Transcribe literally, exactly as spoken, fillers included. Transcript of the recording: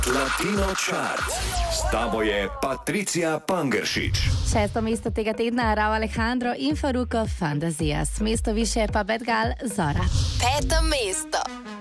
Latino Chart. S tabo je Patricija Pangeršič. Šesto mesto tega tedna Rauw Alejandro in Farruko Fantasias. Mesto više pa Bad Gal Zora. Peto mesto.